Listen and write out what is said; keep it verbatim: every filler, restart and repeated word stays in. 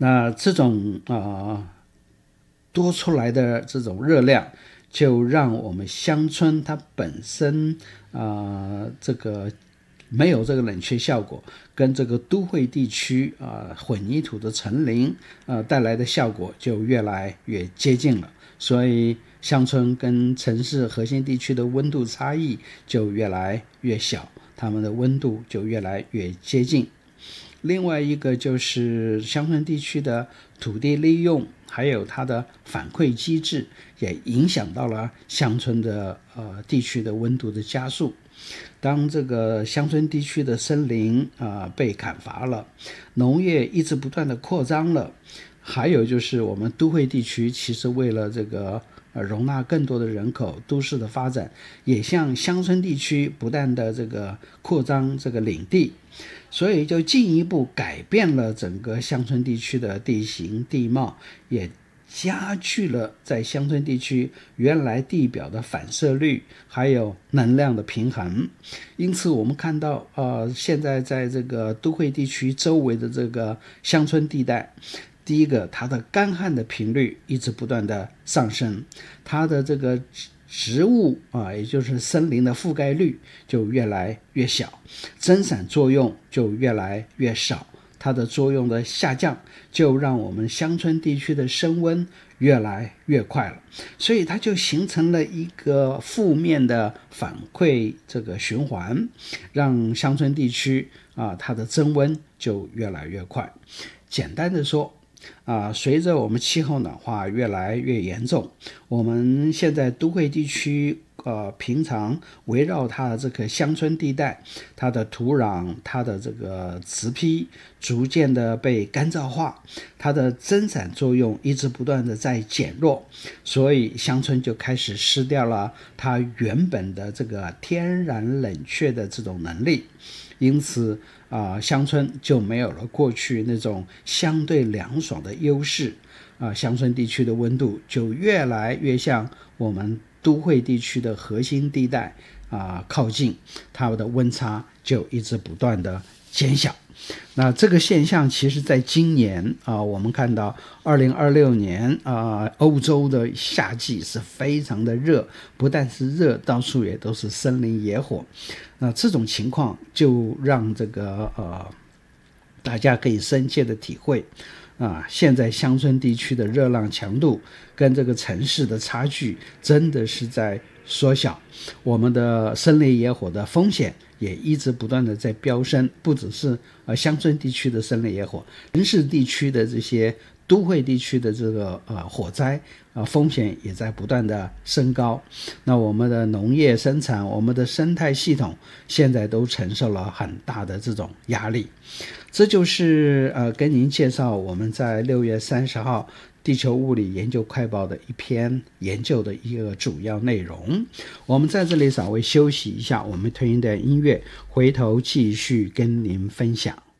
那这种啊、呃、多出来的这种热量，就让我们乡村它本身啊、呃、这个没有这个冷却效果，跟这个都会地区啊、呃、混凝土的层林呃带来的效果就越来越接近了，所以乡村跟城市核心地区的温度差异就越来越小，它们的温度就越来越接近。另外一个就是乡村地区的土地利用还有它的反馈机制，也影响到了乡村的呃地区的温度的加速。当这个乡村地区的森林啊、呃、被砍伐了，农业一直不断的扩张了，还有就是我们都会地区其实为了这个呃容纳更多的人口，都市的发展也向乡村地区不断的这个扩张这个领地，所以就进一步改变了整个乡村地区的地形地貌，也加剧了在乡村地区原来地表的反射率还有能量的平衡。因此我们看到呃，现在在这个都会地区周围的这个乡村地带，第一个它的干旱的频率一直不断的上升，它的这个植物啊，也就是森林的覆盖率就越来越小，增伞作用就越来越少，它的作用的下降就让我们乡村地区的升温越来越快了，所以它就形成了一个负面的反馈这个循环，让乡村地区啊它的增温就越来越快。简单的说啊，随着我们气候暖化越来越严重，我们现在都会地区呃，平常围绕它的这个乡村地带，它的土壤它的这个植坯逐渐的被干燥化，它的增伞作用一直不断的在减弱，所以乡村就开始失掉了它原本的这个天然冷却的这种能力，因此啊、呃，乡村就没有了过去那种相对凉爽的优势啊、呃，乡村地区的温度就越来越像我们都会地区的核心地带啊、呃、靠近，它的温差就一直不断的减小。那这个现象其实在今年啊、呃，我们看到二零二六年啊、呃，欧洲的夏季是非常的热，不但是热，到处也都是森林野火。那这种情况就让这个呃大家可以深切的体会啊，现在乡村地区的热浪强度跟这个城市的差距真的是在缩小，我们的森林野火的风险也一直不断的在飙升，不只是呃乡村地区的森林野火，城市地区的这些都会地区的这个呃火灾呃风险也在不断的升高。那我们的农业生产，我们的生态系统现在都承受了很大的这种压力。这就是呃跟您介绍我们在六月三十号地球物理研究快报的一篇研究的一个主要内容。我们在这里稍微休息一下，我们推一段音乐，回头继续跟您分享。